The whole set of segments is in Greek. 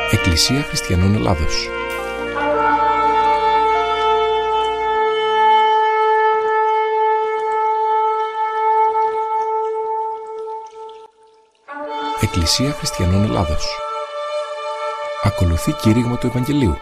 Εκκλησία Χριστιανών Ελλάδος. Εκκλησία Χριστιανών Ελλάδος. Ακολουθεί κήρυγμα του Ευαγγελίου.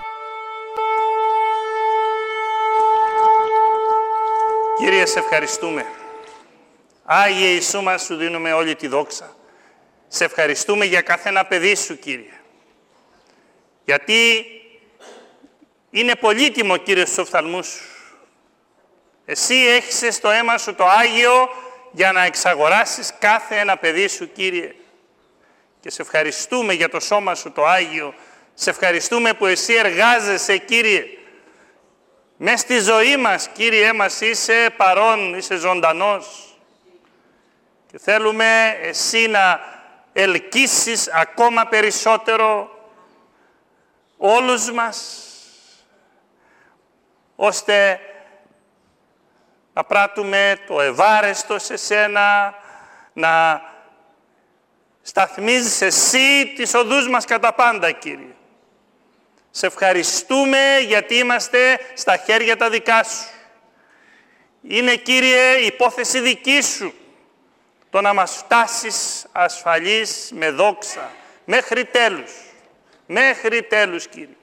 Κύριε, σε ευχαριστούμε. Άγιε Ιησού μας, σου δίνουμε όλη τη δόξα. Σε ευχαριστούμε για κάθε ένα παιδί σου, Κύριε. Γιατί είναι πολύτιμο, Κύριε, στους οφθαλμούς σου. Εσύ έχεις στο αίμα σου το Άγιο για να εξαγοράσεις κάθε ένα παιδί σου, Κύριε. Και σε ευχαριστούμε για το σώμα σου το Άγιο. Σε ευχαριστούμε που εσύ εργάζεσαι, Κύριε. Μες στη ζωή μας, Κύριε μας, είσαι παρόν, είσαι ζωντανός. Και θέλουμε εσύ να ελκύσεις ακόμα περισσότερο όλους μας, ώστε να πράττουμε το ευάρεστο σε σένα, να σταθμίζεις εσύ τις οδούς μας κατά πάντα, Κύριε. Σε ευχαριστούμε γιατί είμαστε στα χέρια τα δικά σου. Είναι, Κύριε, υπόθεση δική σου το να μας φτάσεις ασφαλείς με δόξα, μέχρι τέλους. Μέχρι τέλους, Κύριε.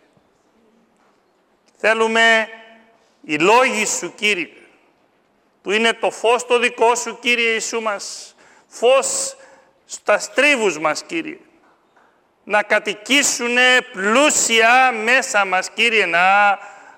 Θέλουμε οι λόγοι σου, Κύριε, που είναι το φως το δικό σου, Κύριε Ιησού μας, φως στα στρίβους μας, Κύριε, να κατοικήσουν πλούσια μέσα μας, Κύριε, να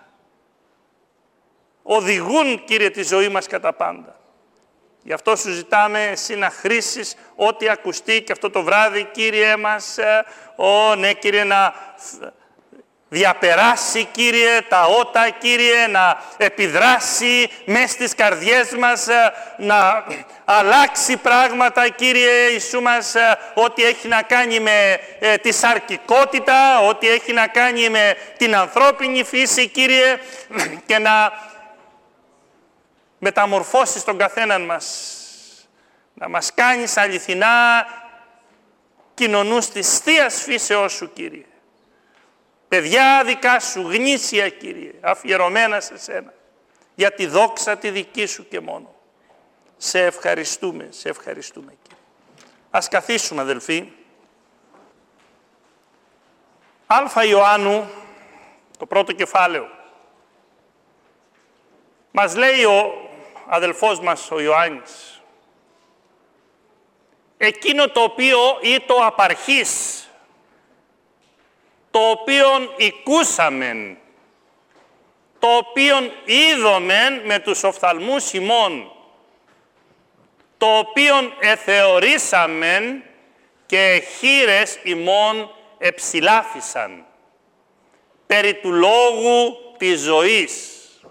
οδηγούν, Κύριε, τη ζωή μας κατά πάντα. Γι' αυτό σου ζητάμε εσύ να χρήσεις ό,τι ακουστεί και αυτό το βράδυ, Κύριε μας, ναι, Κύριε, να διαπεράσει, Κύριε, τα ότα, Κύριε, να επιδράσει μες στις καρδιές μας, να αλλάξει πράγματα, Κύριε Ιησού μας, ό,τι έχει να κάνει με τη σαρκικότητα, ό,τι έχει να κάνει με την ανθρώπινη φύση, Κύριε, και να μεταμορφώσεις τον καθέναν μας, να μας κάνεις αληθινά κοινωνούς της Θείας φύσεώς σου, Κύριε. Παιδιά δικά σου, γνήσια, Κύριε, αφιερωμένα σε σένα, για τη δόξα τη δική σου και μόνο. Σε ευχαριστούμε, Κύριε. Ας καθίσουμε, αδελφοί. Α Ιωάννου, το πρώτο κεφάλαιο. Μας λέει ο αδελφός μας, ο Ιωάννης, εκείνο το οποίο ή το απαρχής, το οποίον οικούσαμεν, το οποίον είδομεν με τους οφθαλμούς ημών, το οποίον εθεωρήσαμεν και χεῖρες ημών εψηλάφισαν, περί του λόγου της ζωής.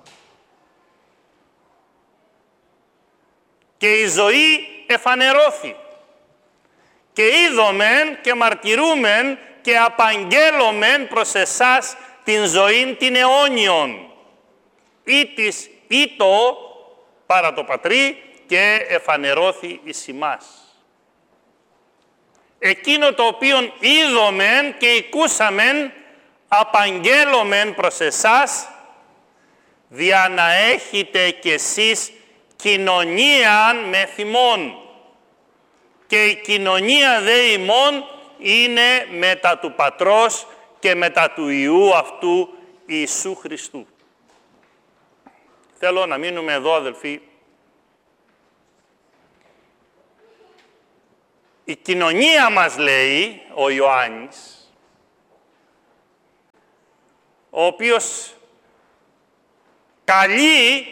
Και η ζωή εφανερώθη. Και είδομεν και μαρτυρούμεν και απαγγέλωμεν προς εσάς την ζωήν την αιώνιον. Ήτης ήτο παρά το Πατρί και εφανερώθη εις ημάς. Εκείνο το οποίον είδομεν και οικούσαμεν απαγγέλωμεν προς εσάς, δια να έχετε κι εσείς κοινωνίαν με θυμών. Και η κοινωνία δε ημών είναι μετά του Πατρός και μετά του Υιού αυτού Ιησού Χριστού. Θέλω να μείνουμε εδώ, αδελφοί. Η κοινωνία μας, λέει ο Ιωάννης, ο οποίος καλεί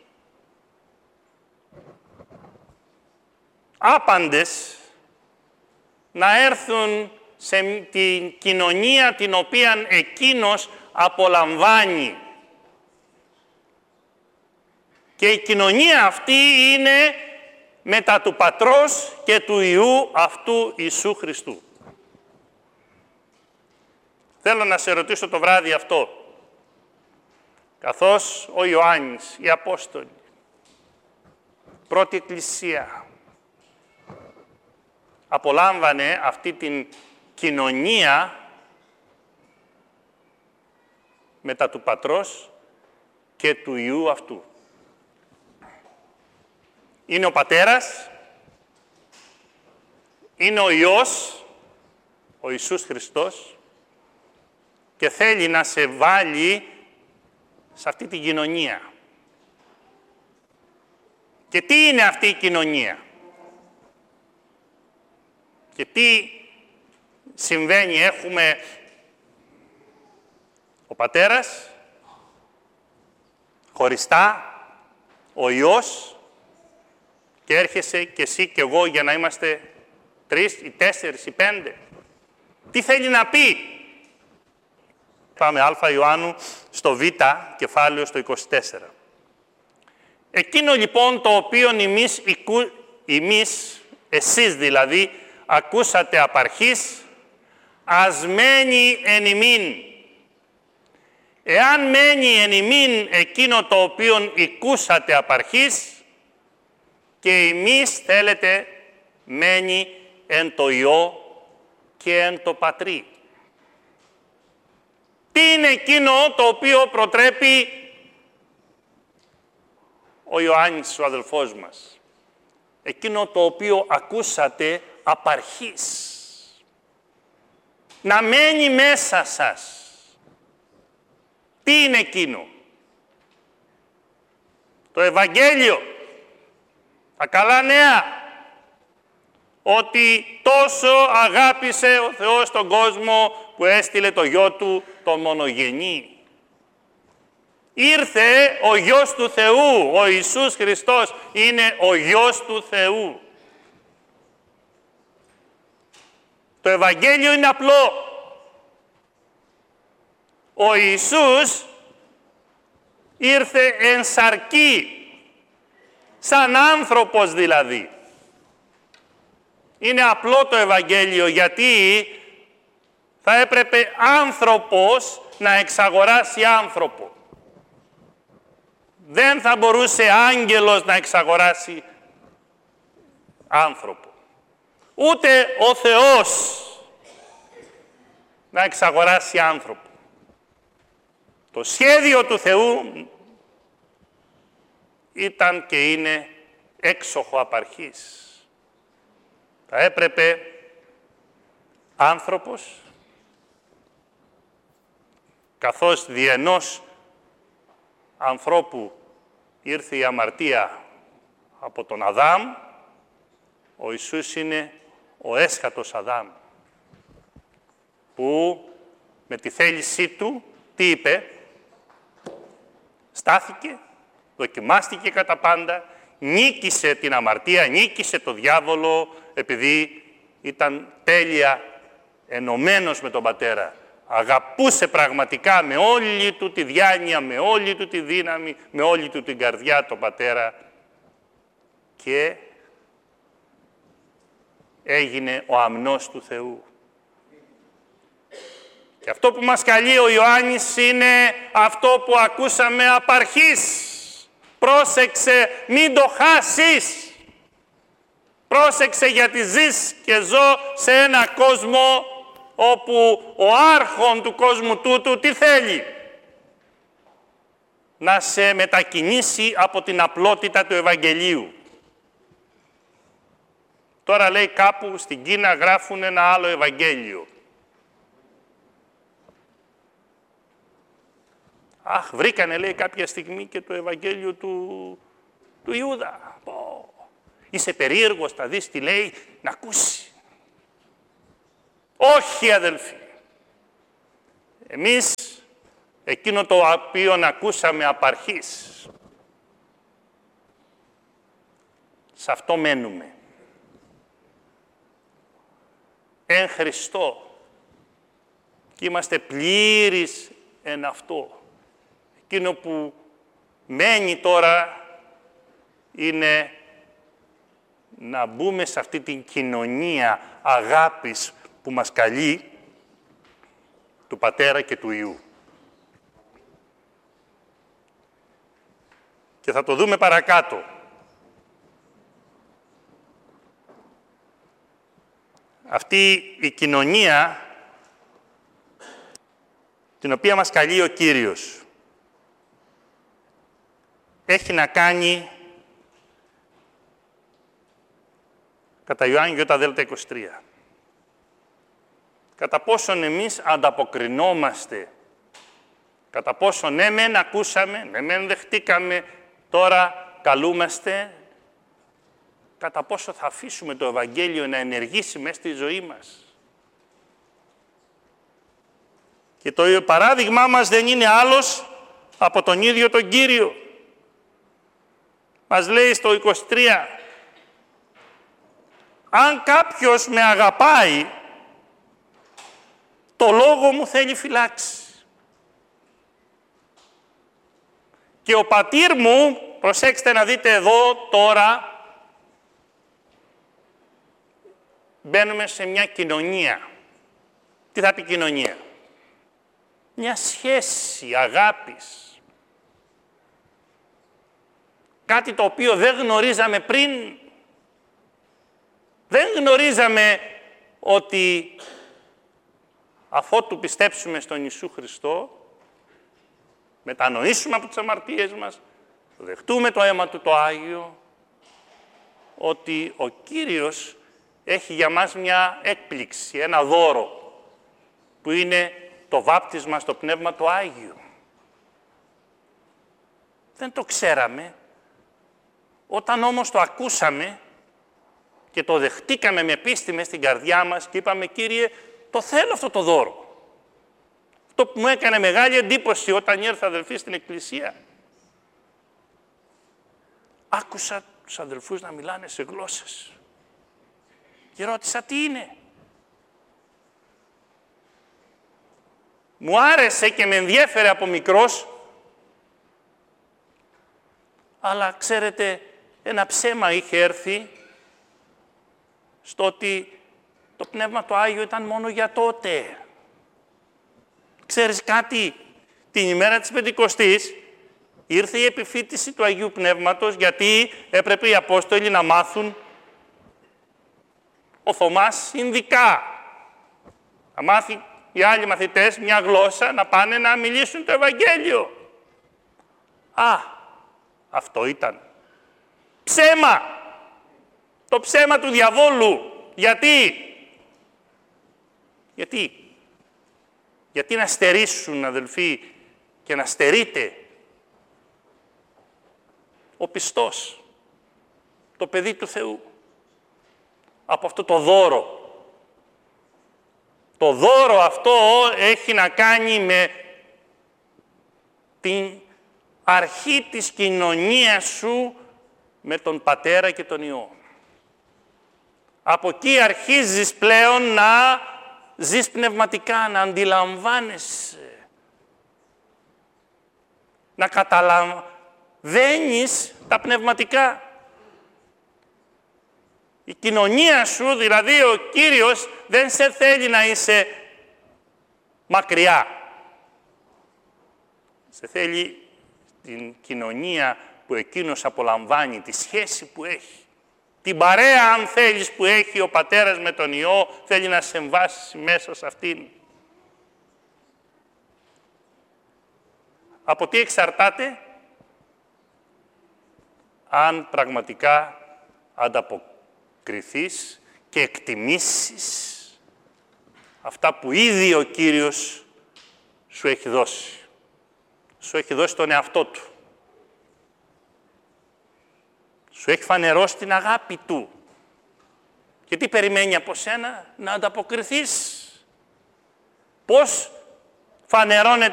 άπαντες να έρθουν σε την κοινωνία την οποία εκείνος απολαμβάνει. Και η κοινωνία αυτή είναι μετά του Πατρός και του Υιού αυτού Ιησού Χριστού. Θέλω να σε ρωτήσω το βράδυ αυτό, καθώς ο Ιωάννης, οι Απόστολοι, πρώτη Εκκλησία, απολάμβανε αυτή την κοινωνία μετά του Πατρός και του Υιού αυτού. Είναι ο Πατέρας, είναι ο Υιός, ο Ιησούς Χριστός, και θέλει να σε βάλει σε αυτή τη κοινωνία. Και τι είναι αυτή η κοινωνία? Και τι συμβαίνει? Έχουμε ο Πατέρας, χωριστά, ο Υιός, και έρχεσαι και εσύ και εγώ για να είμαστε 3 ή 4 ή 5. Τι θέλει να πει? Πάμε Α Ιωάννου στο Β κεφάλαιο στο 24. Εκείνο λοιπόν το οποίο εσείς δηλαδή, ακούσατε απ' αρχής, ας μένει εν ημίν. Εάν μένει εν ημίν εκείνο το οποίο ακούσατε απ' αρχής, και εμείς θέλετε μένει εν το Υιό και εν το Πατρί. Τι είναι εκείνο το οποίο προτρέπει ο Ιωάννης, ο αδελφός μας? Εκείνο το οποίο ακούσατε απ' αρχής. Να μένει μέσα σας. Τι είναι εκείνο? Το Ευαγγέλιο. Τα καλά νέα. Ότι τόσο αγάπησε ο Θεός τον κόσμο που έστειλε το Γιο Του τον μονογενή. Ήρθε ο Γιος του Θεού, ο Ιησούς Χριστός είναι ο Γιος του Θεού. Το Ευαγγέλιο είναι απλό. Ο Ιησούς ήρθε εν σαρκή, σαν άνθρωπος δηλαδή. Είναι απλό το Ευαγγέλιο, γιατί θα έπρεπε άνθρωπος να εξαγοράσει άνθρωπο. Δεν θα μπορούσε άγγελος να εξαγοράσει άνθρωπο. Ούτε ο Θεός να εξαγοράσει άνθρωπο. Το σχέδιο του Θεού ήταν και είναι έξοχο απ' αρχής. Θα έπρεπε άνθρωπος, καθώς δι' ενός ανθρώπου ήρθε η αμαρτία από τον Αδάμ, ο Ιησούς είναι ο έσχατος Αδάμ, που με τη θέλησή του, τι είπε? Στάθηκε, δοκιμάστηκε κατά πάντα, νίκησε την αμαρτία, νίκησε το διάβολο, επειδή ήταν τέλεια ενωμένος με τον Πατέρα. Αγαπούσε πραγματικά με όλη του τη διάνοια, με όλη του τη δύναμη, με όλη του την καρδιά τον Πατέρα, και έγινε ο αμνός του Θεού. Και αυτό που μας καλεί ο Ιωάννης είναι αυτό που ακούσαμε απ' αρχής. Πρόσεξε, μην το χάσεις. Πρόσεξε, γιατί ζεις και ζω σε ένα κόσμο όπου ο άρχον του κόσμου τούτου τι θέλει? Να σε μετακινήσει από την απλότητα του Ευαγγελίου. Τώρα λέει κάπου στην Κίνα γράφουν ένα άλλο Ευαγγέλιο. Αχ, βρήκανε, λέει, κάποια στιγμή και το Ευαγγέλιο του Ιούδα. Είσαι περίεργος, θα δεις τι λέει, να ακούσει. Όχι, αδελφοί. Εμείς εκείνο το οποίο ακούσαμε απ' αρχής, σε αυτό μένουμε. Εν Χριστώ. Και είμαστε πλήρεις εν αυτό. Εκείνο που μένει τώρα είναι να μπούμε σε αυτή την κοινωνία αγάπης που μας καλεί του Πατέρα και του Υιού. Και θα το δούμε παρακάτω. Αυτή η κοινωνία την οποία μας καλεί ο Κύριος, έχει να κάνει κατά Ιωάννη Δέλτα 23. Κατά πόσον εμείς ανταποκρινόμαστε, κατά πόσον ναι μεν ακούσαμε, ναι μεν δεχτήκαμε, τώρα καλούμαστε, κατά πόσο θα αφήσουμε το Ευαγγέλιο να ενεργήσει μέσα στη ζωή μας. Και το παράδειγμά μας δεν είναι άλλος από τον ίδιο τον Κύριο. Μας λέει στο 23, αν κάποιος με αγαπάει, το λόγο μου θέλει φυλάξει. Και ο πατήρ μου, προσέξτε να δείτε εδώ τώρα, μπαίνουμε σε μια κοινωνία. Τι θα πει κοινωνία? Μια σχέση αγάπης. Κάτι το οποίο δεν γνωρίζαμε πριν. Δεν γνωρίζαμε ότι αφότου πιστέψουμε στον Ιησού Χριστό, μετανοήσουμε από τις αμαρτίες μας, δεχτούμε το αίμα Του το Άγιο, ότι ο Κύριος έχει για μας μια έκπληξη, ένα δώρο, που είναι το βάπτισμα στο Πνεύμα το Άγιο. Δεν το ξέραμε. Όταν όμως το ακούσαμε και το δεχτήκαμε με πίστη μες στην καρδιά μας και είπαμε, Κύριε, το θέλω αυτό το δώρο. Αυτό που μου έκανε μεγάλη εντύπωση όταν ήρθα, αδελφοί, στην εκκλησία. Άκουσα τους αδελφούς να μιλάνε σε γλώσσες. Και ρώτησα τι είναι. Μου άρεσε και με ενδιέφερε από μικρός, αλλά ξέρετε, ένα ψέμα είχε έρθει στο ότι το Πνεύμα το Άγιο ήταν μόνο για τότε. Ξέρεις κάτι, την ημέρα της Πεντηκοστής ήρθε η επιφύτηση του Αγίου Πνεύματος, γιατί έπρεπε οι Απόστολοι να μάθουν ο Θωμάς Ινδικά. Να μάθει οι άλλοι μαθητές μια γλώσσα, να πάνε να μιλήσουν το Ευαγγέλιο. Αυτό ήταν ψέμα. Το ψέμα του διαβόλου. Γιατί να στερήσουν, αδελφοί, και να στερείται ο πιστός, το παιδί του Θεού, από αυτό το δώρο. Το δώρο αυτό έχει να κάνει με την αρχή της κοινωνίας σου με τον Πατέρα και τον Υιό. Από εκεί αρχίζεις πλέον να ζεις πνευματικά, να αντιλαμβάνεσαι, να καταλαβαίνεις τα πνευματικά. Η κοινωνία σου, δηλαδή ο Κύριος, δεν σε θέλει να είσαι μακριά. Σε θέλει την κοινωνία που εκείνος απολαμβάνει, τη σχέση που έχει. Την παρέα, αν θέλεις, που έχει ο Πατέρας με τον Υιό, θέλει να σε εμβάσει μέσα σε αυτήν. Από τι εξαρτάται? Αν πραγματικά ανταποκριθείς και εκτιμήσεις αυτά που ήδη ο Κύριος σου έχει δώσει. Σου έχει δώσει τον εαυτό Του. Σου έχει φανερώσει την αγάπη Του. Και τι περιμένει από σένα? Να ανταποκριθείς. Πώς φανερώνεται